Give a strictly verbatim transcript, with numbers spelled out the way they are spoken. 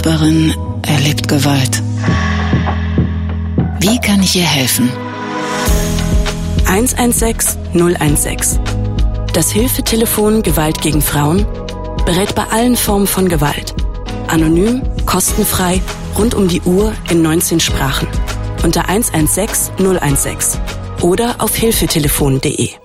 Nachbarin erlebt Gewalt. Wie kann ich ihr helfen? eins eins sechs null eins sechs. Das Hilfetelefon Gewalt gegen Frauen berät bei allen Formen von Gewalt. Anonym, kostenfrei, rund um die Uhr in neunzehn Sprachen. Unter eins eins sechs null eins sechs oder auf hilfetelefon punkt de.